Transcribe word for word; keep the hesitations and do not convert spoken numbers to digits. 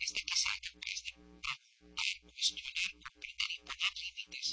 protagonista que sea capaz de preguntar, cuestionar, comprender y poner límites